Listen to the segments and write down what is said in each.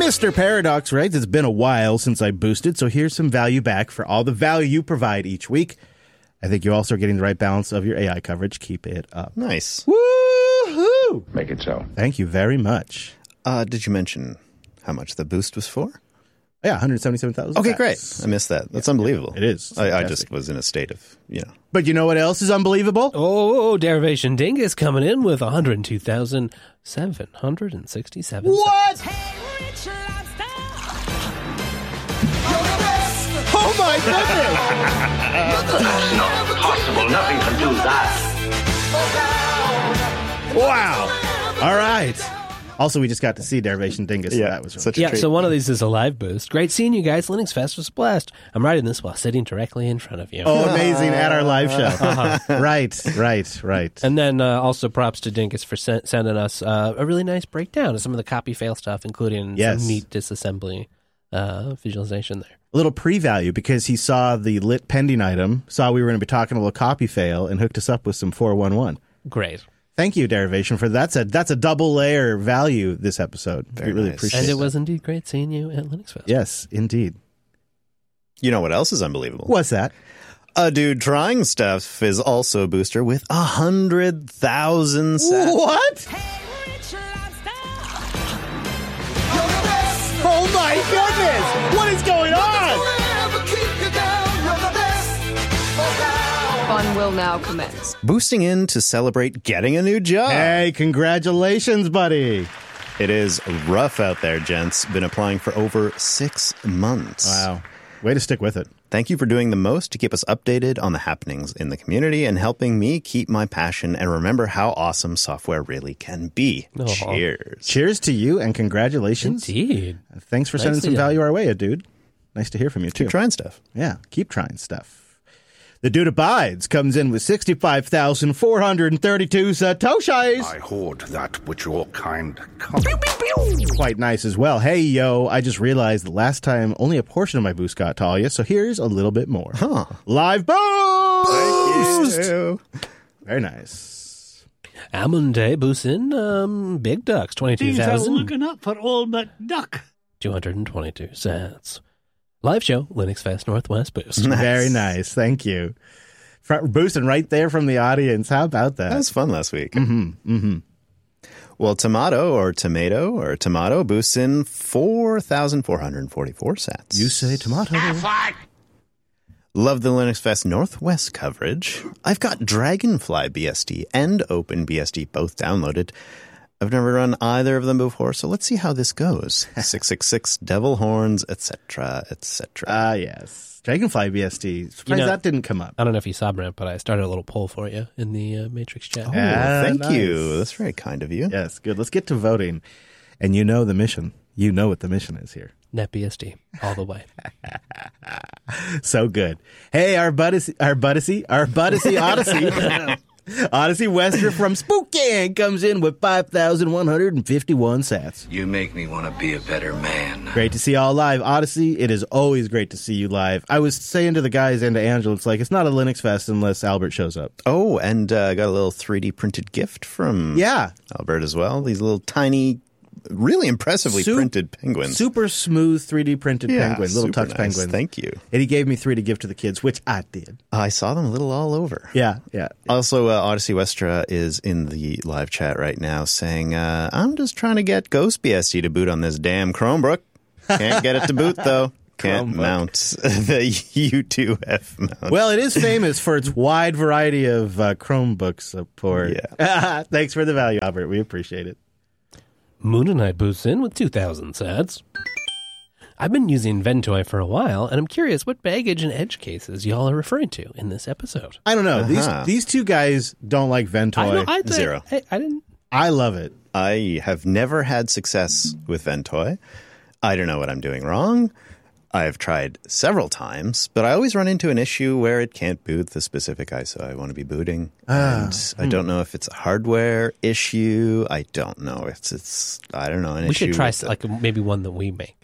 Mr. Paradox writes, it's been a while since I boosted, so here's some value back for all the value you provide each week. I think you also are getting the right balance of your AI coverage. Keep it up. Nice. Woo-hoo! Make it so. Thank you very much. Did you mention how much the boost was for? Yeah, 177,000. Okay, great. I missed that. That's unbelievable. It is. I just was in a state of, But you know what else is unbelievable? Oh, Derivation Dingus coming in with 102,767. What? Oh my goodness! That's not possible. Nothing can do that. Wow. All right. Also, we just got to see Derivation Dingus. Yeah, So that was such a treat. So one of these is a live boost. Great seeing you guys. Linux Fest was a blast. I'm writing this while sitting directly in front of you. Oh, amazing. At our live show. Right. And then also props to Dingus for sending us a really nice breakdown of some of the copy fail stuff, including some neat disassembly visualization there. A little pre-value because he saw the lit pending item, saw we were going to be talking a little copy fail, and hooked us up with some 411. Great. Thank you, Derivation, for that's a double layer value this episode. We really appreciate it. And it was indeed great seeing you at Linux Fest. Yes, indeed. You know what else is unbelievable? What's that? A dude trying stuff is also a booster with 100,000 sats. What? Oh my goodness! What is going on? Fun will now commence. Boosting in to celebrate getting a new job. Hey, congratulations, buddy. It is rough out there, gents. Been applying for over 6 months. Wow. Way to stick with it. Thank you for doing the most to keep us updated on the happenings in the community and helping me keep my passion and remember how awesome software really can be. Aww. Cheers. Cheers to you and congratulations. Indeed. Thanks for sending some value our way, dude. Nice to hear from you, too. Keep trying stuff. Yeah, keep trying stuff. The Dude Abides comes in with 65,432 Satoshis. I hoard that which your kind Quite nice as well. Hey, yo, I just realized the last time only a portion of my boost got Talia, so here's a little bit more. Huh. Live boost! Thank you. Very nice. Amunde boosts in Big Ducks, 22,000. looking up for all but duck. 222 sats. Live show, Linux Fest Northwest boost. Nice. Very nice. Thank you. Boosting right there from the audience. How about that? That was fun last week. Mm-hmm. Well, Tomato boosts in 4,444 sats. You say tomato. Love the Linux Fest Northwest coverage. I've got Dragonfly BSD and OpenBSD both downloaded. I've never run either of them before, so let's see how this goes. 666, Devil Horns, etc., etc. Yes. Dragonfly BSD. Surprised that didn't come up. I don't know if you saw, Brent, but I started a little poll for you in the Matrix chat. Oh, thank nice. you. That's very kind of you. Yes, good. Let's get to voting. And you know the mission. You know what the mission is here. NetBSD, all the way. So good. Hey, our Odyssey. Odyssey Wester from Spokane comes in with 5,151 sats. You make me want to be a better man. Great to see you all live. Odyssey, it is always great to see you live. I was saying to the guys and to Angela, it's like, it's not a Linux Fest unless Albert shows up. Oh, and got a little 3D printed gift from Albert as well. These little tiny, really impressively printed penguins. Super smooth 3D printed penguins, little touch nice. penguins. Thank you. And he gave me 3 to give to the kids, which I did. I saw them a little all over. Yeah. Also, Odyssey Westra is in the live chat right now saying, I'm just trying to get Ghost BSD to boot on this damn Chromebook. Can't get it to boot, though. Can't mount the U2F mount. Well, it is famous for its wide variety of Chromebook support. Yeah. Thanks for the value, Albert. We appreciate it. Moonanite boosts in with 2,000 sats. I've been using Ventoy for a while, and I'm curious what baggage and edge cases y'all are referring to in this episode. I don't know. These two guys don't like Ventoy. Zero. I didn't. I love it. I have never had success with Ventoy. I don't know what I'm doing wrong. I've tried several times, but I always run into an issue where it can't boot the specific ISO I want to be booting. And I don't know if it's a hardware issue. I don't know. It's I don't know, an issue. We should try maybe one that we make.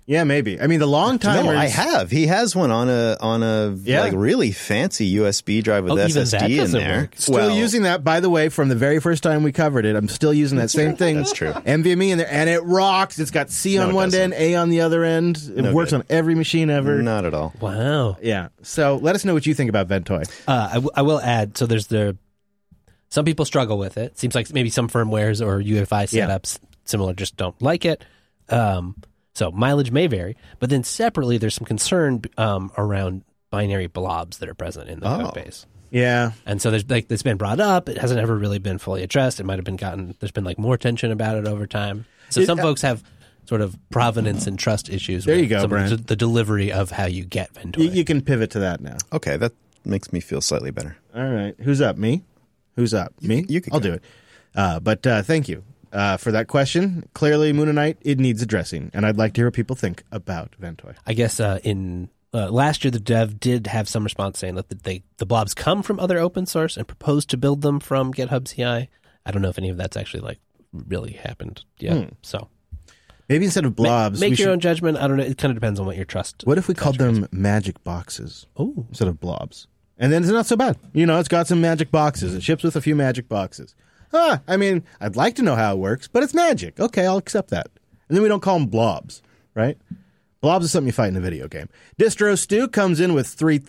Yeah, maybe. I mean, the long timers. No, I have. He has one on a Yeah. like really fancy USB drive with even that SSD in doesn't there. work. Still using that, by the way, from the very first time we covered it. I'm still using that same thing. That's true. NVMe in there, and it rocks. It's got C on No, it one doesn't. end, A on the other end. It No works good. on every machine ever. Not at all. Wow. Yeah. So let us know what you think about Ventoy. I will add, so there's some people struggle with it. Seems like maybe some firmwares or UEFI Yeah. setups similar just don't like it. So mileage may vary, but then separately there's some concern around binary blobs that are present in the code base. Yeah. And so there's like it's been brought up. It hasn't ever really been fully addressed. It might have been there's been like more tension about it over time. So some folks have sort of provenance and trust issues There with you go, some of Brent. the delivery of how you get Ventoy. You can pivot to that now. Okay, that makes me feel slightly better. All right. Who's up? Me? Who's up? Me? you can I'll go. do it. But thank you for that question. Clearly, Moonanite, it needs addressing, and I'd like to hear what people think about Ventoy. I guess in last year, the dev did have some response saying that the blobs come from other open source and proposed to build them from GitHub CI. I don't know if any of that's actually like really happened yet. So Maybe instead of blobs, make we your should- own judgment. I don't know. It kind of depends on what your trust. What if we called them magic boxes Oh, instead of blobs? And then it's not so bad. You know, it's got some magic boxes. It ships with a few magic boxes. I mean, I'd like to know how it works, but it's magic. Okay, I'll accept that. And then we don't call them blobs, right? Blobs is something you fight in a video game. Distro Stu comes in with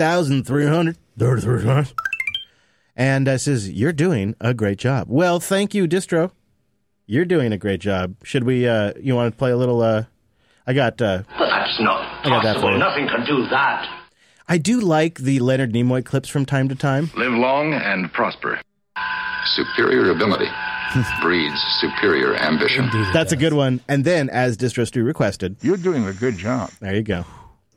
3,333. And says, you're doing a great job. Well, thank you, Distro. You're doing a great job. Should we, you want to play a little, I got That's not got that for possible. you. Nothing can do that. I do like the Leonard Nimoy clips from time to time. Live long and prosper. Superior ability breeds superior ambition. indeed it That's a does. good one. And then, as Distro Stu requested, You're doing a good job. there you go.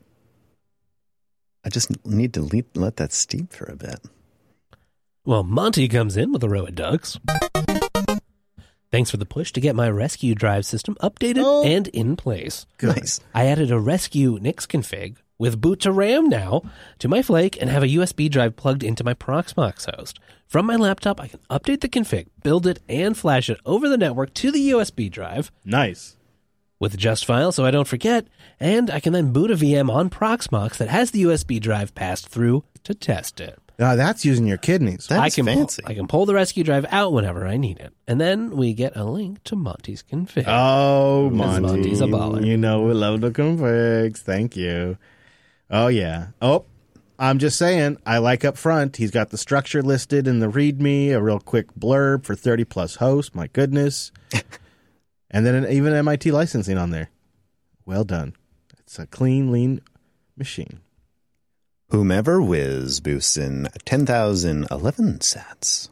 I just need to let that steep for a bit. Well, Monty comes in with a row of ducks. Thanks for the push to get my rescue drive system updated and in place. Nice. I added a rescue Nix config with boot to RAM now to my Flake and have a USB drive plugged into my Proxmox host. From my laptop, I can update the config, build it, and flash it over the network to the USB drive Nice. with just file so I don't forget, and I can then boot a VM on Proxmox that has the USB drive passed through to test it. Now that's using your kidneys. That's fancy. I can pull the rescue drive out whenever I need it. And then we get a link to Monty's config. Oh, Monty. Monty's a baller. You know we love the configs. Thank you. Oh, yeah. Oh, I'm just saying, I like up front. He's got the structure listed in the README, a real quick blurb for 30-plus hosts. My goodness. And then even MIT licensing on there. Well done. It's a clean, lean machine. Whomever whiz boosts in 10,011 sats.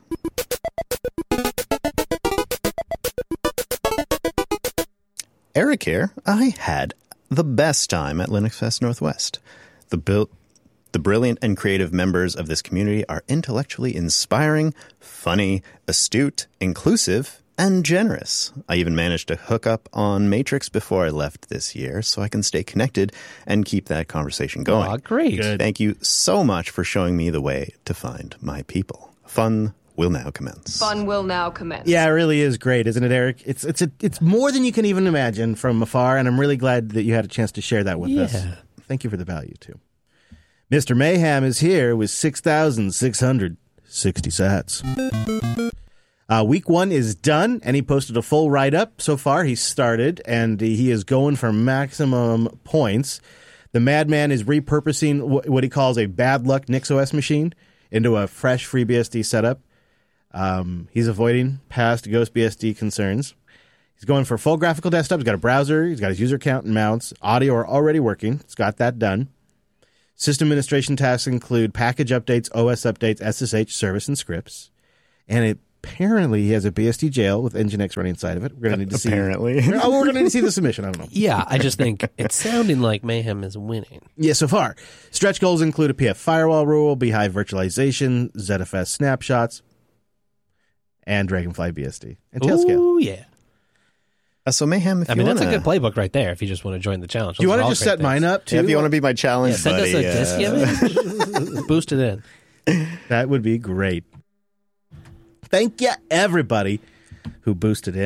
Eric here. I had the best time at Linux Fest Northwest. The brilliant and creative members of this community are intellectually inspiring, funny, astute, inclusive, and generous. I even managed to hook up on Matrix before I left this year so I can stay connected and keep that conversation going. Aw, great. Good. Thank you so much for showing me the way to find my people. Fun will now commence. Fun will now commence. Yeah, it really is great, isn't it, Eric? It's more than you can even imagine from afar, and I'm really glad that you had a chance to share that with us. Yeah. Thank you for the value, too. Mr. Mayhem is here with 6,660 sats. Week 1 is done, and he posted a full write-up. So far, he started, and he is going for maximum points. The madman is repurposing what he calls a bad luck NixOS machine into a fresh FreeBSD setup. He's avoiding past GhostBSD concerns. He's going for full graphical desktop. He's got a browser. He's got his user count and mounts. Audio are already working. He's got that done. System administration tasks include package updates, OS updates, SSH, service, and scripts. And apparently he has a BSD jail with Nginx running inside of it. We're going to need to see. Apparently. We're going to need to see the submission. I don't know. Yeah, I just think it's sounding like Mayhem is winning. Yeah, so far. Stretch goals include a PF firewall rule, Beehive virtualization, ZFS snapshots, and Dragonfly BSD. And Tailscale. Ooh, yeah. So Mayhem, if I you mean, want that's a good playbook right there if you just want to join the challenge. Do you Those want are to all just great set mine things. up, too? if you want to be my challenge Yeah, send buddy, us a disk image. Boost it in. That would be great. Thank you, everybody who boosted in.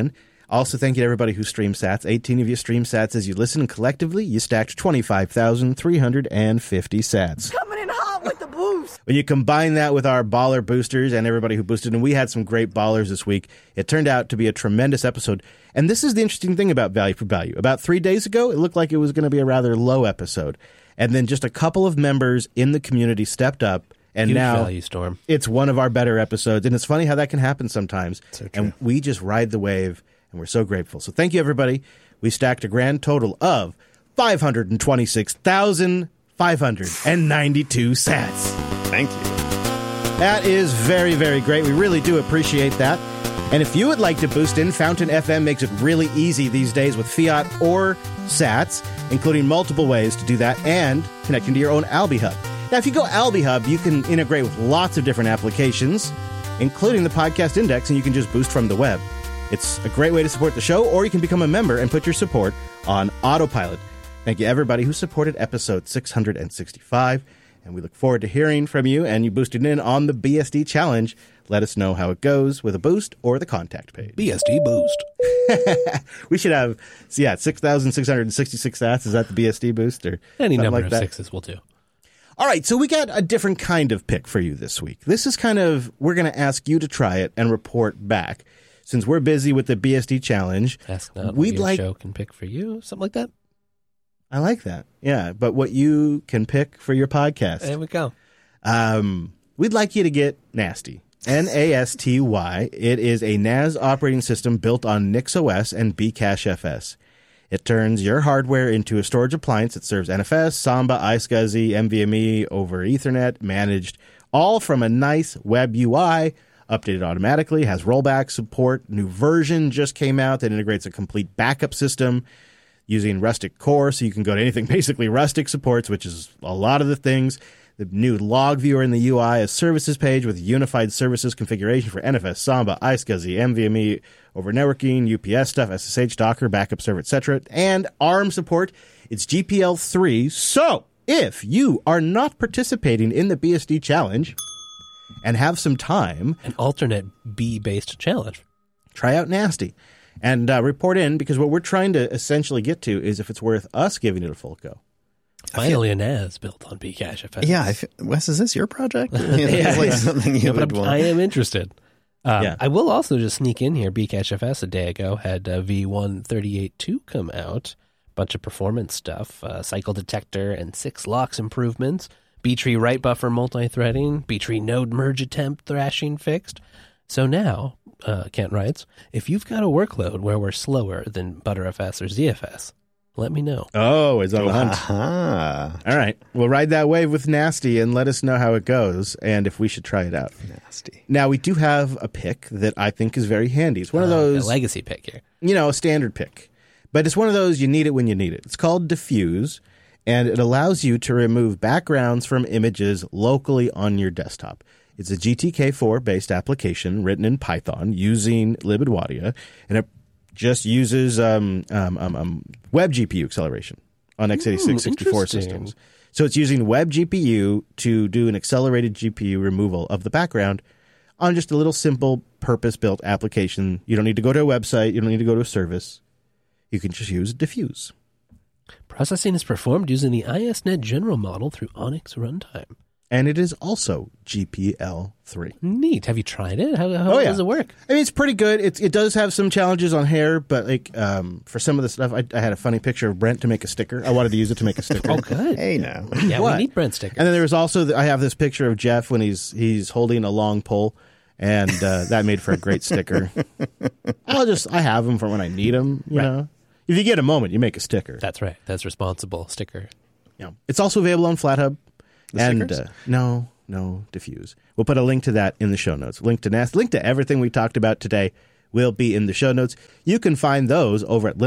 Also, thank you to everybody who streams sats. 18 of you stream sats as you listen, and collectively, you stacked 25,350 sats. Coming in hot with the boost. When you combine that with our baller boosters and everybody who boosted, and we had some great ballers this week, it turned out to be a tremendous episode. And this is the interesting thing about Value for Value. About 3 days ago, it looked like it was going to be a rather low episode. And then just a couple of members in the community stepped up. And Huge now value storm. It's one of our better episodes. And it's funny how that can happen sometimes. So true. And we just ride the wave, and we're so grateful. So thank you, everybody. We stacked a grand total of 526,592 sats. Thank you. That is very, very great. We really do appreciate that. And if you would like to boost in, Fountain FM makes it really easy these days with fiat or sats, including multiple ways to do that and connecting to your own Albi Hub. Now, if you go Albi Hub, you can integrate with lots of different applications, including the Podcast Index, and you can just boost from the web. It's a great way to support the show, or you can become a member and put your support on autopilot. Thank you, everybody who supported episode 665, and we look forward to hearing from you, and you boosted in on the BSD Challenge. Let us know how it goes with a boost or the contact page. BSD boost. We should have, 6,666 sats. Is that the BSD boost? Or Any number like of that? sixes will do. All right, so we got a different kind of pick for you this week. This is kind of, we're going to ask you to try it and report back. Since we're busy with the BSD Challenge, Ask not we'd what like... your show can pick for you. Something like that. I like that. Yeah, but what you can pick for your podcast. There we go. We'd like you to get nasty. NASTY. It is a NAS operating system built on NixOS and Bcache-FS. It turns your hardware into a storage appliance that serves NFS, Samba, iSCSI, NVMe over Ethernet, managed all from a nice web UI, updated automatically, has rollback support. New version just came out that integrates a complete backup system using Rustic Core, so you can go to anything basically Rustic supports, which is a lot of the things. The new log viewer in the UI, a services page with unified services configuration for NFS, Samba, iSCSI, NVMe over networking, UPS stuff, SSH, Docker, backup server, etc., and ARM support. It's GPL3. So if you are not participating in the BSD Challenge and have some time, An alternate B-based challenge. try out Nasty and report in, because what we're trying to essentially get to is if it's worth us giving it a full go. Finally, a NAS built on Bcache-FS. Yeah, Wes, is this your project? It's like something you would want. I am interested. Yeah. I will also just sneak in here. Bcache-FS a day ago had V138.2 come out. Bunch of performance stuff, cycle detector and 6 locks improvements, B-tree write buffer multi-threading, B-tree node merge attempt thrashing fixed. So now, Kent writes, if you've got a workload where we're slower than ButterFS or ZFS, let me know. Oh, it's on the hunt. Aha. All right. We'll ride that wave with Nasty and let us know how it goes and if we should try it out. Nasty. Now, we do have a pick that I think is very handy. It's one of A those, legacy pick here. a standard pick. But it's one of those you need it when you need it. It's called Diffuse, and it allows you to remove backgrounds from images locally on your desktop. It's a GTK4-based application written in Python using libadwadia, and it just uses web GPU acceleration on x86 64 interesting. systems. So it's using web GPU to do an accelerated GPU removal of the background on just a little simple purpose-built application. You don't need to go to a website. You don't need to go to a service. You can just use Diffuse. Processing is performed using the ISNet general model through Onyx Runtime. And it is also GPL3. Neat. Have you tried it? How yeah. does it work? I mean, it's pretty good. It does have some challenges on hair, but for some of the stuff, I had a funny picture of Brent to make a sticker. I wanted to use it to make a sticker. Oh, good. Hey, now. Yeah, What? we need Brent stickers. And then there was also, I have this picture of Jeff when he's holding a long pole, and that made for a great sticker. I have them for when I need them, you know. If you get a moment, you make a sticker. That's right. That's responsible sticker. It's also available on FlatHub. And stickers? no, Diffuse. We'll put a link to that in the show notes. Link to NAS, link to everything we talked about today will be in the show notes. You can find those over at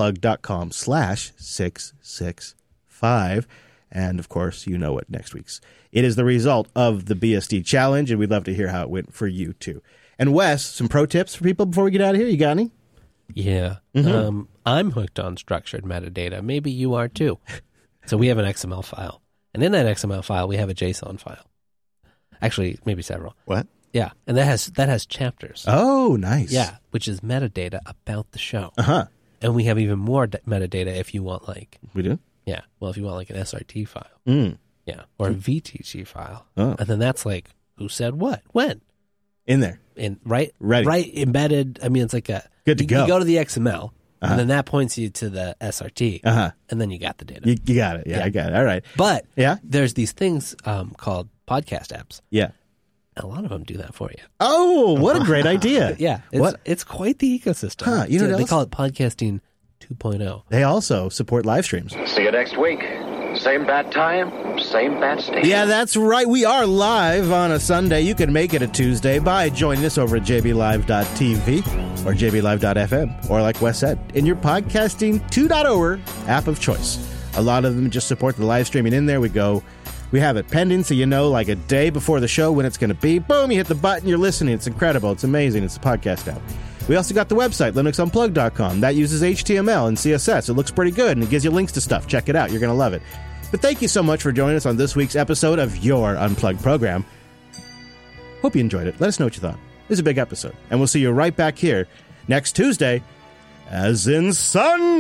linuxunplugged.com/665. And of course, you know what next week's. It is the result of the BSD challenge, and we'd love to hear how it went for you too. And Wes, some pro tips for people before we get out of here. You got any? Yeah. I'm hooked on structured metadata. Maybe you are too. So we have an XML file. And in that XML file, we have a JSON file. Actually, maybe several. What? Yeah, and that has chapters. Oh, nice. Yeah, which is metadata about the show. Uh-huh. And we have even more metadata if you want We do? yeah, well, if you want like an SRT file. Mm. Yeah, or a VTG file. Oh. And then that's like who said what, when. In there. Right embedded. I mean, it's like a Good to go. You go to the XML, and then that points you to the SRT, and then you got the data. You got it. Yeah, I got it. All right. But Yeah? there's these things called podcast apps. Yeah. And a lot of them do that for you. Oh, what a great idea. Yeah, it's quite the ecosystem. Huh, you know what they else? call it podcasting 2.0. They also support live streams. See you next week. Same bat time, same bat station. Yeah, that's right. We are live on a Sunday. You can make it a Tuesday by joining us over at jblive.tv or jblive.fm, or like Wes said, in your podcasting 2.0 app of choice. A lot of them just support the live streaming in there. We have it pending, so you know like a day before the show when it's going to be. Boom, you hit the button, you're listening. It's incredible. It's amazing. It's a podcast app. We also got the website, linuxunplug.com. That uses HTML and CSS. It looks pretty good, and it gives you links to stuff. Check it out. You're going to love it. But thank you so much for joining us on this week's episode of your Unplugged program. Hope you enjoyed it. Let us know what you thought. It was a big episode, and we'll see you right back here next Tuesday, as in Sunday.